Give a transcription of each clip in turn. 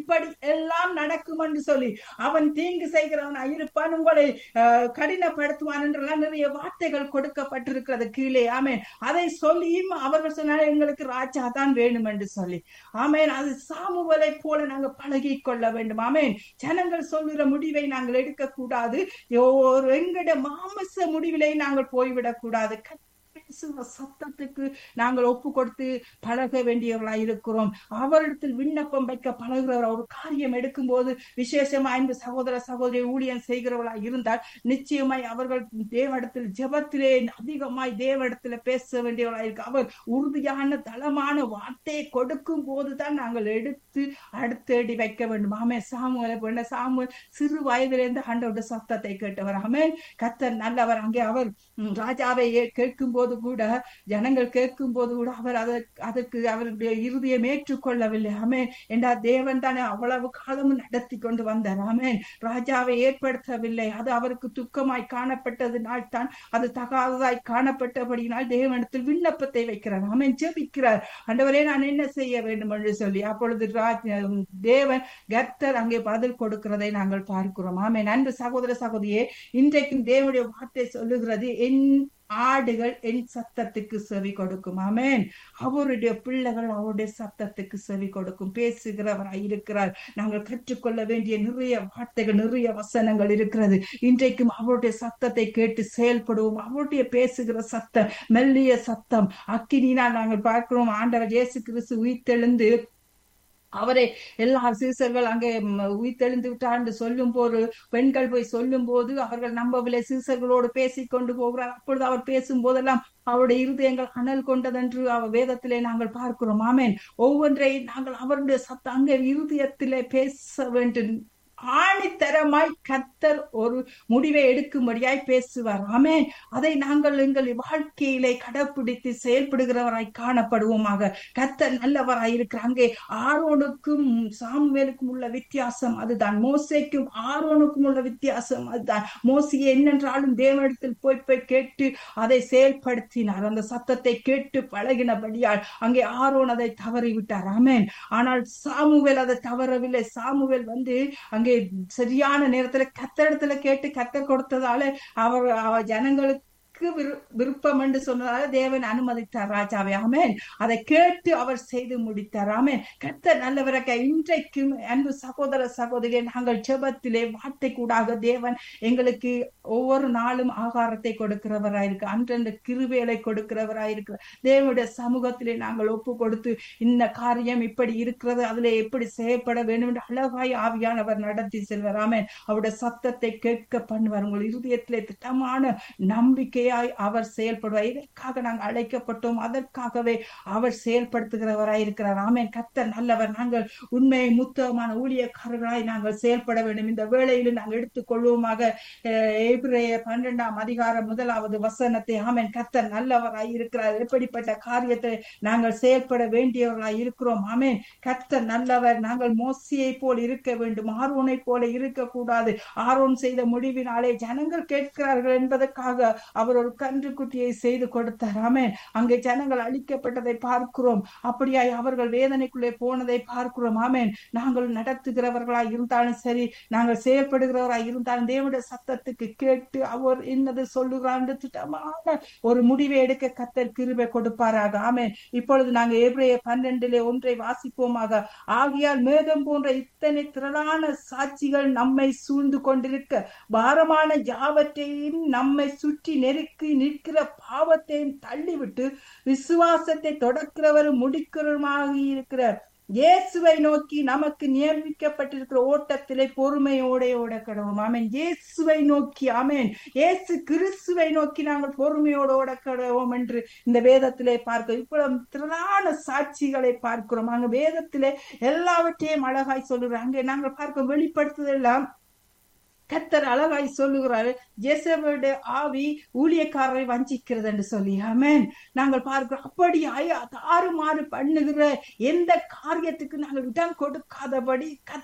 இப்படி எல்லாம் நடக்கும் என்று சொல்லி அவன் தீங்கு செய்கிறவனா இருப்பான், உங்களை கடினப்படுத்துவான் என்றெல்லாம் நிறைய வார்த்தைகள் கொடுக்கப்பட்டிருக்கிறது கீழே. ஆமேன். அதை சொல்லியும் அவர்கள் சொன்னாலும் எங்களுக்கு ராஜா தான் வேணும் என்று சொல்லி. ஆமேன். அது சாமுவேலை போல நாங்கள் பழகி கொள்ள வேண்டும். ஆமேன். ஜனங்கள் சொல்லுகிற முடிவை நாங்கள் எடுக்க கூடாது. எங்களுடைய மாமச முடிவிலே நாங்கள் போய்விடக் கூடாது. சத்தத்துக்கு நாங்கள் ஒப்பு கொடுத்து பழக வேண்டியவர்களாய் இருக்கிறோம். அவரிடத்தில் விண்ணப்பம் வைக்க பழகுறவர் ஒரு காரியம் எடுக்கும் போது விசேஷமா இந்த சகோதர சகோதரி ஊழியம் செய்கிறவர்களாய் இருந்தால் நிச்சயமாய் அவர்கள் தேவனிடத்தில் ஜெபத்திலே அதிகமாய் தேவனிடத்துல பேச வேண்டியவர்களாய் இருக்கு. அவர் உறுதியான தளமான வார்த்தையை கொடுக்கும் போதுதான் நாங்கள் எடுத்து அடுத்தேடி வைக்க வேண்டும். ஆமே. சாமுவேல் சிறு வயதிலிருந்து ஆண்டவருடைய சத்தத்தை கேட்டவர். ஆமென். கர்த்தர் நல்லவர். அங்கே அவர் ராஜாவை கேட்கும் போது கூட, ஜனங்கள் கேட்கும் போது கூட அவர் அதற்கு அவருடைய இருதயம் ஏற்றுக்கொள்ளவில்லை. ஆமென். என்றா தேவன் தானே அவ்வளவு காலமும் நடத்தி கொண்டு வந்தார். ஆமென். ராஜாவை ஏற்படுத்தவில்லை. அது அவருக்கு துக்கமாய் காணப்பட்டதினால் தான், அது தகாததாய் காணப்பட்டபடியினால் தேவனிடத்தில் விண்ணப்பத்தை வைக்கிறார். ஆமென். ஜெபிக்கிறார். ஆண்டவரே நான் என்ன செய்ய வேண்டும் என்று சொல்லி. அப்பொழுது தேவன் கர்த்தர் அங்கே பதில் கொடுக்கிறதை நாங்கள் பார்க்கிறோம். ஆமென். அன்பு சகோதர சகோதரியே, இன்றைக்கும் தேவனுடைய வார்த்தை சொல்லுகிறது, என் ஆடுகள் என் சத்தத்துக்கு செவி கொடுக்கும். ஆமென். அவருடைய பிள்ளைகள் அவருடைய சத்தத்துக்கு செவி கொடுக்கும். பேசுகிறவராய் இருக்கிறார். நாங்கள் கற்றுக்கொள்ள வேண்டிய நிறைய வார்த்தைகள், நிறைய வசனங்கள் இருக்கிறது. இன்றைக்கும் அவருடைய சத்தத்தை கேட்டு செயல்படுவோம். அவருடைய பேசுகிற சத்தம் மெல்லிய சத்தம் அக்கினினால் நாங்கள் பார்க்கிறோம். ஆண்டவர் இயேசு கிறிஸ்து உயிர்த்தெழுந்து அவரை எல்லா சீசர்கள் அங்கே உயிர்த்தெழுந்து விட்டார் என்று சொல்லும் போது, பெண்கள் போய் சொல்லும் போது அவர்கள் நம்பவில்லை. சீசர்களோடு பேசி கொண்டு போகிறார். அப்பொழுது அவர் பேசும் போதெல்லாம் அவருடைய இருதயங்கள் அனல் கொண்டதென்று அவர் வேதத்திலே நாங்கள் பார்க்கிறோம். ஆமென். ஒவ்வொன்றை நாங்கள் அவருடைய சத்தம் அங்கே இருதயத்திலே பேச வேண்டும். ஆணித்தரமாய் கர்த்தர் ஒரு முடிவை எடுக்கும்படியாய் பேசுவார். ஆமென். அதை நாங்கள் எங்கள் வாழ்க்கையிலே கடைப்பிடித்து செயல்படுகிறவராய் காணப்படுவோமாக. கர்த்தர் நல்லவராய் இருக்கிற. அங்கே ஆரோனுக்கும் சாமுவேலுக்கும் உள்ள வித்தியாசம் அதுதான். மோசேக்கும் ஆரோனுக்கும் உள்ள வித்தியாசம் அதுதான். மோசே என்னென்றாலும் தேவனிடத்தில் போய் கேட்டு அதை செயல்படுத்தினார். அந்த சத்தத்தை கேட்டு பழகினபடியால் அங்கே ஆரோன் அதை தவறிவிட்டார். ஆமென். ஆனால் சாமுவேல் அதை தவறவில்லை. சாமுவேல் அங்கே சரியான நேரத்துல கர்த்தரிடத்துல கேட்டு கர்த்தர் கொடுத்ததால அவர் ஜனங்களுக்கு விருப்பம் என்று சொன்னதால தேவன் அனுமதித்தார் ராஜாவே. ஆமென். அதை கேட்டு அவர் செய்து முடித்தார். ஆமென். கர்த்தர் நல்லவராக. இன்றைக்கும் அன்பு சகோதர சகோதரியை நாங்கள் ஜெபத்திலே வார்த்தை கூடாக தேவன் எங்களுக்கு ஒவ்வொரு நாளும் ஆகாரத்தை கொடுக்கிறவராயிருக்கு. அன்றந்த கிருபைகளை கொடுக்கிறவராயிருக்கு. தேவனுடைய சமூகத்திலே நாங்கள் ஒப்பு கொடுத்து இந்த காரியம் இப்படி இருக்கிறது, அதுல எப்படி செய்யப்பட வேண்டும் என்று அழகாய் ஆவியானவர் நடத்தி செல்வார். ஆமென். அவருடைய சத்தத்தை கேட்க பண்ணுவார். உங்கள் இருதயத்திலே திட்டமான நம்பிக்கை அவர் செயல்படுவார். இதற்காக நாங்கள் அழைக்கப்பட்டோம். அதற்காகவே அவர் செயல்படுத்துகிறவராய் இருக்கிறார். ஆமென். கர்த்தர் நல்லவர். நாங்கள் உண்மை முத்தமான ஊழியக்காரர்களாய் நாங்கள் செயல்பட வேண்டும். இந்த வேளையில் நாங்கள் எடுத்துக்கொள்வோமாக எபிரேயர் 12ஆம் அதிகாரம் 1வது வசனத்தை. ஆமென். கர்த்தர் நல்லவராய் இருக்கிறார். எப்படிப்பட்ட காரியத்தை நாங்கள் செயல்பட வேண்டியவர்களாய் இருக்கிறோம். ஆமென். கர்த்தர் நல்லவர். நாங்கள் மோசேயை போல் இருக்க வேண்டும். ஆரோனை போல இருக்கக்கூடாது. ஆரோன் செய்த முடிவினாலே ஜனங்கள் கேட்கிறார்கள் என்பதற்காக அவர் ஒரு கன்றுக்குட்டியை செய்து கொடுத்தார். ஆமென். அங்கே ஜனங்கள் அழிக்கப்பட்டதை பார்க்கிறோம். அப்படியாய் அவர்கள் வேதனைக்குள்ளே போனதை பார்க்கிறோம். ஆமென். நாங்கள் நடத்துகிறவர்களாய் இருந்தாலும் சரி, நாங்கள் செயல்படுகிறவராய் இருந்தாலும் தேவனுடைய சத்தத்துக்கு கேட்டு அவர் என்னது சொல்லுகிறார் திட்டமான ஒரு முடிவை எடுக்க கர்த்தர் கிருபை கொடுப்பாராக. ஆமென். இப்பொழுது நாங்கள் எபிரேயர் 12:1 வாசிப்போமாக. ஆகையால் மேகம் போன்ற இத்தனை திரளான சாட்சிகள் நம்மை சூழ்ந்து கொண்டிருக்க, பாரமான யாவற்றையும் நம்மை சுற்றி நெருக்கி நிற்கிற பாவத்தையும் தள்ளிவிட்டு விசுவாசத்தை தொடக்கிறவரும் முடிக்கிறவருமாக இருக்கிற இயேசுவை நோக்கி நமக்கு நியமிக்கப்பட்டிருக்கிற ஓட்டத்திலே பொறுமையோட ஓட கடவோம். ஆமென். இயேசுவை நோக்கி. ஆமென். இயேசு கிறிஸ்துவை நோக்கி நாங்கள் பொறுமையோடு ஓட கடவோம் என்று இந்த வேதத்திலே பார்க்கிறோம். இவ்வளவு திரளான சாட்சிகளை பார்க்கிறோம். அங்க வேதத்திலே எல்லாவற்றையும் அழகாய் சொல்லுகிறோம். அங்கே நாங்கள் பார்க்கிறோம். வெளிப்படுத்துதெல்லாம் கர்த்தர் அழகாய் சொல்லுகிறாரு, ஜெசபேலுடைய ஆவி ஊழியக்காரரை வஞ்சிக்கிறது என்று சொல்லி. ஆமென். நாங்கள் பார்க்கிறோம். அப்படி தாறுமாறு பண்ணுகிற எந்த காரியத்துக்கு நாங்கள் இடம் கொடுக்காதபடி கர்த்தர்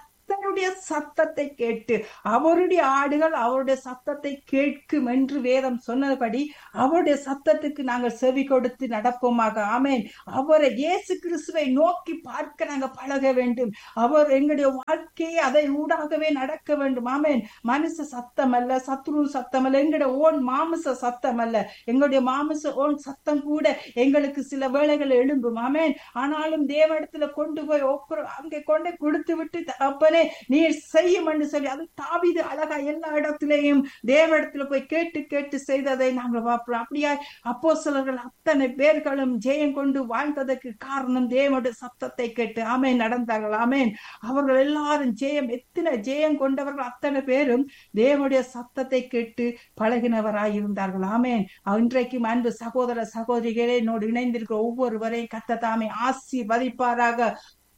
அவருடைய சத்தத்தை கேட்டு, அவருடைய ஆடுகள் அவருடைய சத்தத்தை கேட்கும் என்று வேதம் சொன்னபடி அவருடைய சத்தத்துக்கு நாங்கள் செவி கொடுத்து நடப்போமாக. ஆமென். அவரை இயேசு கிறிஸ்துவை நோக்கி பார்க்க நாங்கள் பழக வேண்டும். அவர் எங்களுடைய வாழ்க்கையை அதை ஊடாகவே நடக்க வேண்டும். ஆமென். மனுஷ சத்தம் அல்ல, சத்ரு சத்தம் அல்ல, எங்களுடைய ஓன் மாமிச சத்தம் அல்ல. எங்களுடைய மாமிச ஓன் சத்தம் கூட எங்களுக்கு சில வேளைகள் எழும்பும். ஆமென். ஆனாலும் தேவனிடத்துல கொண்டு போய் அங்கே கொண்டு கொடுத்து விட்டு, அப்பனே நீர் செய்யும் என்று சொல்லி, அது தாவீது அழகா எல்லா இடத்திலேயும் தேவனிடத்துல போய் கேட்டு கேட்டு செய்ததை நாங்கள் பார்க்கிறோம். அப்படியா அப்போஸ்தலர்கள் அத்தனை பேர்களும் ஜெயம் கொண்டு வாழ்ந்ததற்கு காரணம் தேவனுடைய சத்தத்தை கேட்டு ஆமென் நடந்தார்கள். ஆமென். அவர்கள் எல்லாரும் எத்தனை ஜெயம் கொண்டவர்கள் அத்தனை பேரும் தேவனுடைய சத்தத்தை கேட்டு பழகினவராயிருந்தார்கள். ஆமென். இன்றைக்கும் அன்பு சகோதர சகோதரிகளே, என்னோடு இணைந்திருக்கிற ஒவ்வொருவரையும் கர்த்தர் தாமே ஆசீர்வதிப்பாராக.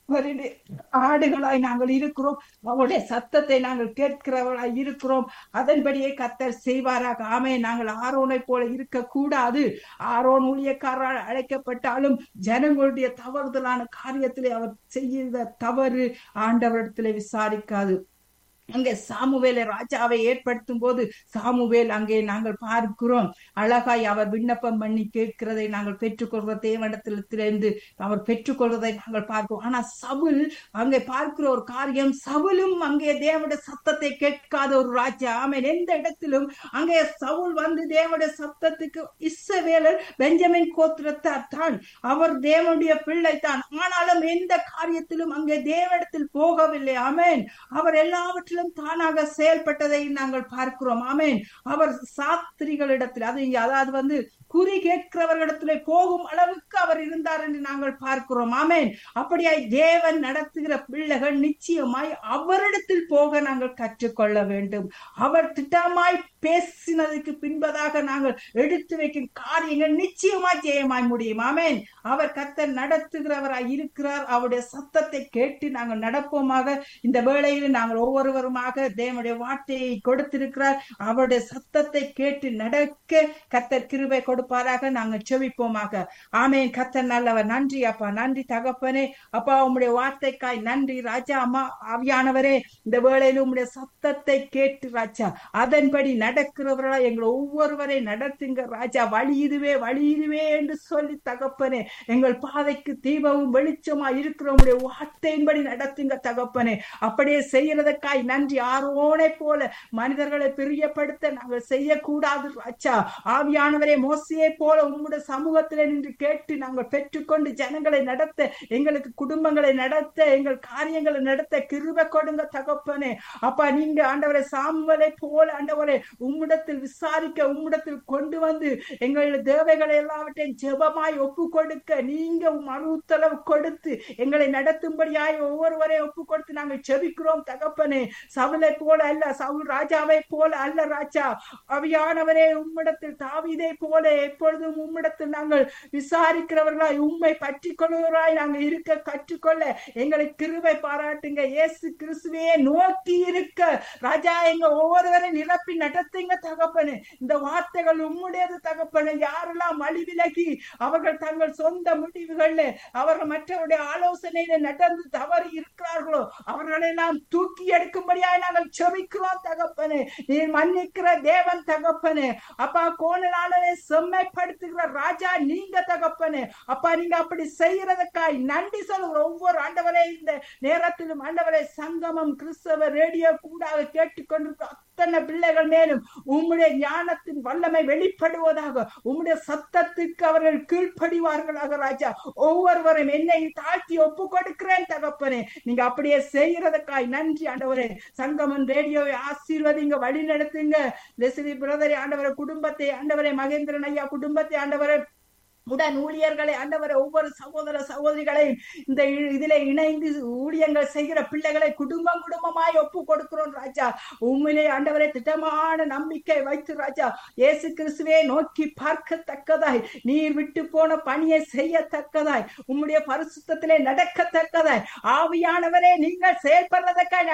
ஆடுகளாய் நாங்கள் இருக்கிறோம், அவருடைய சத்தத்தை நாங்கள் கேட்கிறவர்களாய் இருக்கிறோம். அதன்படியே கர்த்தர் செய்வாராக. ஆமென். நாங்கள் ஆரோனை போல இருக்க கூடாது. ஆரோன் ஊழியக்காரர் அழைக்கப்பட்டாலும் ஜனங்களுடைய தவறுதலான காரியத்திலே அவர் செய்த தவறு ஆண்டவரிடத்திலே விசாரிக்காது. அங்கே சாமுவேலை ராஜாவை ஏற்படுத்தும் போது சாமுவேல் அங்கே நாங்கள் பார்க்கிறோம், அழகாய் அவர் விண்ணப்பம் பண்ணி கேட்கிறதை நாங்கள் பெற்றுக்கொள்கிற தேவனிடத்திலிருந்து அவர் பெற்றுக்கொள்வதை நாங்கள் பார்க்கிறோம். ஆனா சவுல் அங்கே பார்க்கிற ஒரு காரியம், சவுலும் அங்கே தேவனுடைய சத்தத்தை கேட்காத ஒரு ராஜா. ஆமென். எந்த இடத்திலும் அங்கே சவுல் வந்து தேவனுடைய சத்தத்துக்கு, இஸ்ரவேலர் பெஞ்சமின் கோத்திரத்தார் தான், அவர் தேவனுடைய பிள்ளை தான், ஆனாலும் எந்த காரியத்திலும் அங்கே தேவனிடத்தில் போகவில்லை. ஆமென். அவர் எல்லாவற்றிலும் தானாக செயல்பட்டதை நாங்கள் பார்க்கிறோம். ஆமென். அவர் சாஸ்திரிகளிடத்தில், அதாவது வந்து குறி கேட்கிறவர்களிடத்திலே போகும் அளவுக்கு அவர் இருந்தார் என்று நாங்கள் பார்க்கிறோம். ஆமென். அப்படியாய் தேவன் நடத்துகிற பிள்ளைகள் நிச்சயமாய் அவரிடத்தில் போக நாங்கள் கற்றுக்கொள்ள வேண்டும். அவர் திட்டமாய் பேசினதுக்கு பின்பதாக நாங்கள் எடுத்து வைக்கும் காரியங்கள் நிச்சயமாய் ஜெயமாய் முடியும். ஆமென். அவர் கர்த்தர் நடத்துகிறவராய் இருக்கிறார். அவருடைய சத்தத்தை கேட்டு நாங்கள் நடப்போமாக. இந்த வேளையில் நாங்கள் ஒவ்வொருவருமாக தேவனுடைய வார்த்தையை கொடுத்திருக்கிறார். அவருடைய சத்தத்தை கேட்டு நடக்க கர்த்தர் கிருபை கொடுப்பாராக. நாங்கள் செபிப்போமாக. ஆமென். கர்த்தர் நல்லவர். நன்றி அப்பா, நன்றி தகப்பனே. அப்பா உம்முடைய வார்த்தைக்காய் நன்றி ராஜா. அம்மா ஆவியானவரே, இந்த வேளையில் உம்முடைய சத்தத்தை கேட்டு ராஜா அதன்படி நடக்கிறவர்களா எங்களை ஒவ்வொருவரை நடத்துங்க ராஜா. வழி இதுவே, வழி இதுவே என்று சொல்லி தகப்பனே எங்கள் பாதைக்கு தீபமும் வெளிச்சமா இருக்கிற உம்முடைய வார்த்தையின்படி நடத்துங்க தகப்பனே. அப்படியே செய்யறதுக்காய் நன்றி. ஆரோனை போல மனிதர்களை பிரியப்படுத்த நாங்கள் செய்யக்கூடாது ராஜா. ஆவியானவரே, மோசையை போல உம்முடைய சமூகத்திலே நின்று கேட்டு நாங்கள் பெற்றுக்கொண்டு ஜனங்களை நடத்த, எங்களுக்கு குடும்பங்களை நடத்த, எங்கள் காரியங்களை நடத்த கிருபை கொடுங்க தகப்பனே. அப்பா நீங்க ஆண்டவரை சாமுவேலை போல ஆண்டவரை உம்மிடத்தில் விசாரிக்க, உம்மிடத்தில் கொண்டு வந்து எங்களுடைய தேவைகளை எல்லாவற்றையும் ஜெபமாய் ஒப்பு கொடுக்க நீங்க மறு உத்தரவு கொடுத்து எங்களை நடத்தும்படியாய் ஒவ்வொருவரையும் ஒப்பு கொடுத்து நாங்கள் செபிக்கிறோம் தகப்பனே. சவுலை போல அல்ல, சவுல் ராஜாவை போல அல்ல ராஜா. ஆவியானவரே, உம்மிடத்தில் தாவீதை போல எப்பொழுதும் உம்மிடத்தில் நாங்கள் விசாரிக்கிறவர்களாய், உம்மை பற்றி கொள்வராய் நாங்கள் இருக்க கற்றுக்கொள்ள எங்களை கிருபை பாராட்டுங்க. இயேசு கிறிஸ்துவையே நோக்கி இருக்க ராஜா எங்க ஒவ்வொருவரை நிரப்பி நடத்துங்க தகப்பனே. இந்த வார்த்தைகள் உம்முடையது தகப்பனே. யாரெல்லாம் வழி விலகி அவர்கள் தங்கள் சொந்த முடிவுகள்ல, அவர்கள் மற்றவருடைய ஆலோசனையில நடந்து தவறி இருக்கிறார்களோ அவர்களெல்லாம் தூக்கி எடுக்கும்படியாய் நாங்கள் செபிக்கிறோம் தகப்பனே. நீர் மன்னிக்கிற தேவன் தகப்பனே. அப்பா கோணலாளரை செம்மைப்படுத்துகிற ராஜா நீங்க தகப்பனே. அப்பா நீங்க அப்படி செய்யறதுக்காய் நன்றி சொல்லுகிற ஒவ்வொரு ஆண்டவரே இந்த நேரத்திலும் ஆண்டவரே சங்கமம் கிறிஸ்தவ ரேடியோ கூடாக கேட்டுக்கொண்டிருக்கிற அத்தனை பிள்ளைகள் மேலும் உம்முடைய ஞானத்தின் வல்லமை வெளிப்படுவதாக, உம்முடைய சத்தத்துக்கு அவர்கள் கீழ்ப்படிவார்களாக ராஜா. ஒவ்வொருவரும் என்னை தாழ்த்தி ஒப்பு கொடுக்கிறேன் தகப்பனே. நீங்க அப்படியே செய்யறதுக்காய் நன்றி ஆண்டவரே. சங்கமன் ரேடியோவை ஆசீர்வதிங்க, வழி நடத்துங்க. லெஸ்லி பிரதரை ஆண்டவரை, குடும்பத்தை ஆண்டவரை, மகேந்திரன் ஐயா குடும்பத்தை ஆண்டவரை, உடன் ஊழியர்களை ஆண்டவரை, ஒவ்வொரு சகோதர சகோதரிகளையும் இந்த இதிலே இணைந்து ஊழியங்கள் செய்கிற பிள்ளைகளை குடும்பம் குடும்பமாய் ஒப்பு கொடுக்கிறோம் ராஜா. உண்மையிலே ஆண்டவரை திட்டமான நம்பிக்கை வைத்து ராஜா இயேசு கிறிஸ்துவே நோக்கி பார்க்கத்தக்கதாய், நீர் விட்டு போன பணியை செய்யத்தக்கதாய், உம்முடைய பரிசுத்தத்திலே நடக்கத்தக்கதாய் ஆவியானவரே நீங்கள் செயல்படுறதுக்காய்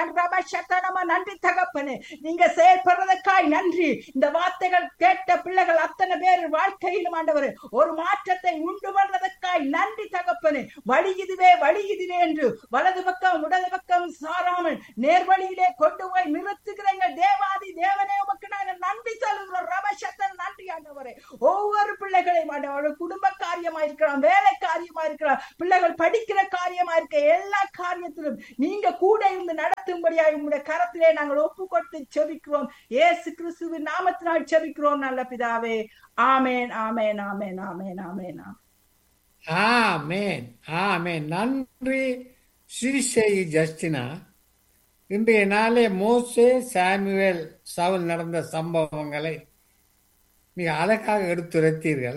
நன்றி தகப்பனே. நீங்க செயல்படுறதுக்காய் நன்றி. இந்த வார்த்தைகள் கேட்ட பிள்ளைகள் அத்தனை பேர் வாழ்க்கையிலும் ஆண்டவரே ஒரு மாற்றத்தை உண்டு பண்றதற்காய் நன்றி தகப்பனே. வழி இதுவே, வழி இதுவே என்று வலது பக்கம் இடது பக்கம் சாராமல் நேர்வழியிலே கொண்டு போய் நிறுத்துகிற எங்கள் தேவாதி தேவனே உமக்கு நாங்கள் நன்றி சொல்லுகிறோம். ரபசத்தன் நன்றி ஆண்டவரே. ஒவ்வொரு பிள்ளைகளையும் ஆண்டவரோட குடும்ப காரியமா இருக்கலாம், வேலை காரியமா இருக்கலாம், பிள்ளைகள் படிக்கிற காரியமா இருக்க, எல்லா காரியத்திலும் நீங்க கூட இருந்து நடத்தும்படியாக உங்களுடைய கரத்திலே நாங்கள் ஒப்பு கொடுத்து செபிக்கிறோம். இயேசு கிறிஸ்துவின் நாமத்தினால் செபிக்கிறோம் நல்ல பிதாவே. ஆமேன் ஆமேன் ஆமேன் ஆமேன் ஆமேன் ஆமேன் ஆமேன். நன்றி ஸ்ரீசேகி ஜஸ்டினா. இன்றைய நாளே மோசே, சாமுவேல், சவுல் நடந்த சம்பவங்களை மிக அழகாக எடுத்துரைத்தீர்கள்.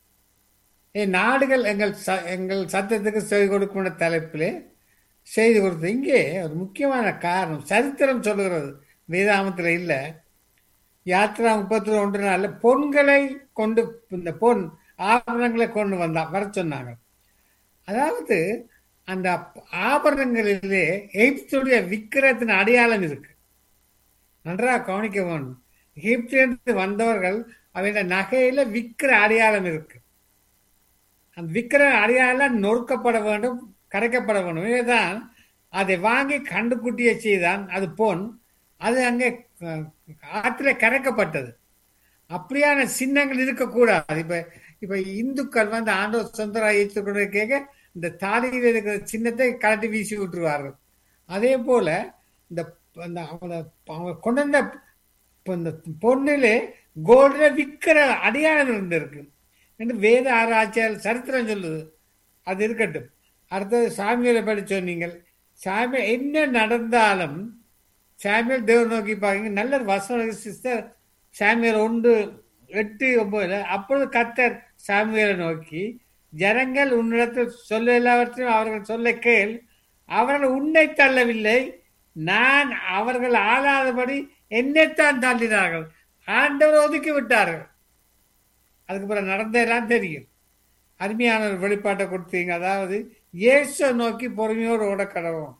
நாடுகள் எங்கள் சத்தத்துக்கு செவி கொடுக்கின்ற தலைப்பிலே செய்து கொடுத்து. இங்கே ஒரு முக்கியமான காரணம் சரித்திரம் சொல்லுகிறது, வேதாமத்தில் இல்லை. யாத்திரா 31 பொன்களை கொண்டு, இந்த பொன் ஆபரணங்களை கொண்டு வர சொன்னாங்க. அதாவது அந்த ஆபரணங்களிலே எகிப்துடைய விக்கிரத்தின் அடையாளம் இருக்கு. நன்றாக கவனிக்க வேண்டும். எகிப்திலிருந்து வந்தவர்கள் அவருடைய நகையில விக்கிர அடையாளம் இருக்கு. அந்த விக்கிர அடையாளம் நொறுக்கப்பட வேண்டும், கரைக்கப்பட வேண்டும். இதுதான் அதை வாங்கி கண்டுக்குட்டியை செய்தான். அது பொன். அது அங்கே ஆற்றில கரைக்கப்பட்டது. அப்படியான சின்னங்கள் இருக்கக்கூடாது. இப்ப இந்துக்கள் வந்து ஆண்டவர் சொந்தராக ஏற்றுக்கொண்டு கேட்க இந்த தாலியில் இருக்கிற சின்னத்தை கலட்டி வீசி விட்டுருவார்கள். அதே போல இந்த அவங்க கொண்டு வந்த பொண்ணிலே கோல்டுல விக்கிற அடையாளம் இருந்திருக்கு என்று வேத ஆராய்ச்சியால் சரித்திரம் சொல்லுது. அது இருக்கட்டும். அடுத்தது சாமியலை படி சொன்னீங்கள். சாமியல் என்ன நடந்தாலும் சாமியல் தேவன் நோக்கி பாருங்க. நல்ல வசனம் சிஸ்டர். சாமியல் 1:8-9 அப்பொழுது கர்த்தர் சாமுவேலை நோக்கி, ஜனங்கள் உன்னிடத்தில் சொல்ல எல்லாவற்றையும் அவர்கள் சொல்ல கேள். அவர்கள் உன்னை தள்ளவில்லை, நான் அவர்கள் ஆளாதபடி என்னைத்தான் தள்ளினார்கள். ஆண்டவர் ஒதுக்கி விட்டார்கள். அதுக்கு பிறகு நடந்ததெல்லாம் தெரியும். அருமையான ஒரு வெளிப்பாட்டை கொடுத்தீங்க. அதாவது இயேசு நோக்கி பொறுமையோடு ஓட கடவும்,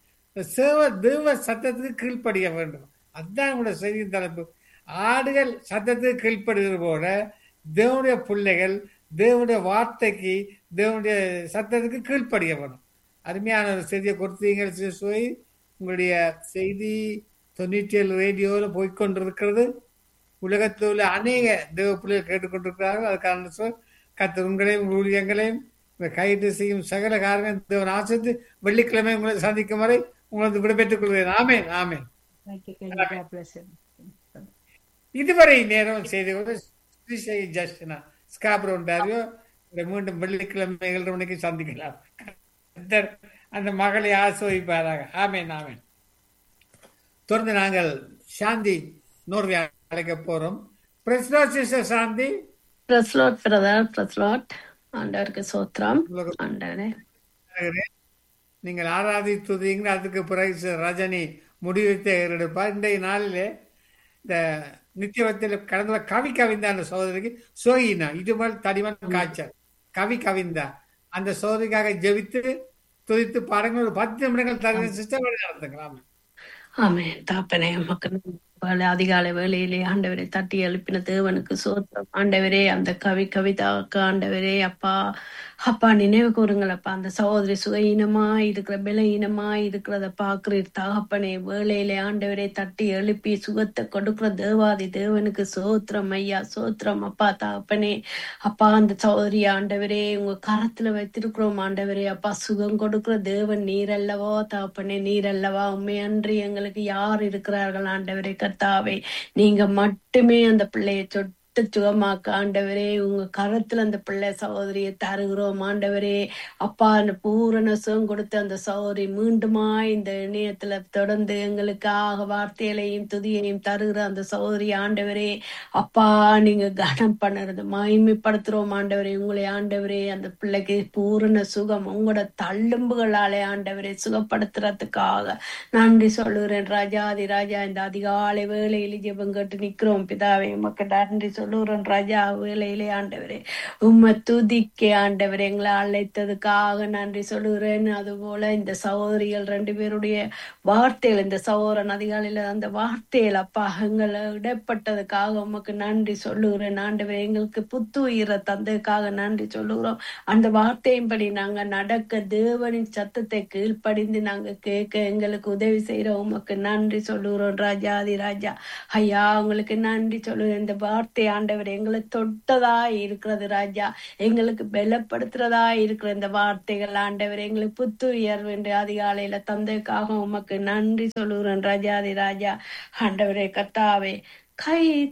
தேவ சத்தத்துக்கு கீழ்ப்படிய வேண்டும். அதுதான் உங்களுடைய செய்தியின் தலைப்பு. ஆடுகள் சத்தத்துக்கு கீழ்ப்படுகிறது போல தேவனுடைய பிள்ளைகள் தேவனுடைய வார்த்தைக்கு, தேவனுடைய சத்தத்துக்கு கீழ்ப்படிய வேணும். அருமையான ஒரு செய்தியை கொடுத்தீங்க. உங்களுடைய செய்தி 97 ரேடியோவில் போய்கொண்டிருக்கிறது. உலகத்தில் உள்ள அநேக தேவ பிள்ளைகள் கேட்டுக்கொண்டிருக்கிறார்கள். அதுக்கான கர்த்தர் உங்களையும் ஊழியங்களையும் கைது செய்யும் சகல காரணம் தேவன் ஆசித்து வெள்ளிக்கிழமை உங்களை சந்திக்கும் வரை உங்களது விடைபெற்றுக் கொள்கிறேன். ஆமேன் ஆமேன். இதுவரை நேரம் செய்து ஜஸ்டினா ஸ்காப்ரோ ஒன்றாரியோ மீண்டும் வெள்ளிக்கிழமை 7 மணிக்கு சந்திக்கலாம். அந்த மகளை ஆசிர்வதிப்பாராக. ஆமேன் ஆமேன். தொடர்ந்து நாங்கள் சாந்தி நோர்வே அழைக்க போறோம். சாந்தி. நீங்கள் ஆராதித்துதீங்க. அதுக்கு பிறகு ரஜினி முடிவெடுத்து எடுப்பார். இன்றைய நாளிலே இந்த நித்தியத்தில் கடந்த கவி கவிந்தா அந்த சகோதரிக்கு சோயினா இதுமல் தடிமன் காய்ச்சல் கவி கவிந்தா அந்த சகோதரிக்காக ஜெபித்து துதித்து பாருங்கள். ஒரு 10 நிமிடங்கள் தகுந்த சிஸ்டம் நடத்துக்கலாம். ஆமே தாப்பனே, மக்கள் அதிகாலை வேளையிலே ஆண்டவரை தட்டி எழுப்பின தேவனுக்கு சோத்திரம். ஆண்டவரே, அந்த கவிதாக்கு ஆண்டவரே அப்பா அப்பா நினைவு கூறுங்களப்பா. அந்த சகோதரி சுகஈனமா இருக்கிற பலஈனமா இருக்கிறத பாக்குறீர் தகப்பனே. வேளையிலே ஆண்டவரை தட்டி எழுப்பி சுகத்தை கொடுக்கிற தேவாதி தேவனுக்கு சோத்திரம் ஐயா, சோத்திரம் அப்பா தகப்பனே. அப்பா அந்த சகோதரி ஆண்டவரே உங்க கரத்துல வைத்திருக்கிறோம் ஆண்டவரே. அப்பா சுகம் கொடுக்கிற தேவன் நீரல்லவா தகப்பனே, நீரல்லவா. உண்மையன்றி எங்களுக்கு யார் இருக்கிறார்கள் ஆண்டவரே கர்த்தாவே. நீங்க மட்டுமே அந்த பிள்ளையை சுகமாக்க ஆண்டவரே. உங்க கரத்துல அந்த பிள்ளை சகோதரியை தருகிறோம் ஆண்டவரே. அப்பா அந்த பூரண சுகம் கொடுத்து அந்த சகோதரி மீண்டுமா இந்த இணையத்துல தொடர்ந்து எங்களுக்காக வார்த்தைகளையும் துதியையும் தருகிற அந்த சகோதரி ஆண்டவரே அப்பா நீங்க கனம் பண்ணுறது மகிமைப்படுத்துறோம் ஆண்டவரே. உங்களை ஆண்டவரே அந்த பிள்ளைக்கு பூரண சுகம் உங்களோட தள்ளும்புகளாலே ஆண்டவரே சுகப்படுத்துறதுக்காக நன்றி சொல்லுகிறேன் ராஜாதி ராஜா. இந்த அதிகாலை வேளையில் ஜெபம் கேட்டு நிக்கிறோம் பிதாவே, உமக்கு நன்றி சொல்லுகிறோம் ராஜா. வேலையிலே ஆண்டவரே உம்மை துதிக்க ஆண்டவரே எங்களை அழைத்ததுக்காக நன்றி சொல்லுகிறேன். அதுபோல இந்த சகோதரிகள் 2 பேருடைய வார்த்தைகள், இந்த சகோதரன் அதிகாலையில அந்த வார்த்தைகள் அப்பா எங்களை இடப்பட்டதுக்காக உமக்கு நன்றி சொல்லுகிறேன் ஆண்டவரே. எங்களுக்கு புத்துயிரை தந்ததுக்காக நன்றி சொல்லுகிறோம். அந்த வார்த்தையின்படி நாங்க நடக்க, தேவனின் சத்தத்தை கீழ்ப்படிந்து நாங்க கேட்க எங்களுக்கு உதவி செய்யற உமக்கு நன்றி சொல்லுகிறோம் ராஜாதி ராஜா. ஐயா உங்களுக்கு நன்றி சொல்லுகிறேன். இந்த வார்த்தை ஆண்டவர் எங்களை தொட்டதா இருக்கிறது ராஜா, எங்களுக்கு பலப்படுத்துறதா இருக்கிற இந்த வார்த்தைகள் ஆண்டவர் எங்களுக்கு புத்துயர்வு என்று அதிகாலையில தந்ததுக்காக உமக்கு நன்றி சொல்லுகிறேன் ராஜாதி ராஜா. ஆண்டவரே கர்த்தாவே கை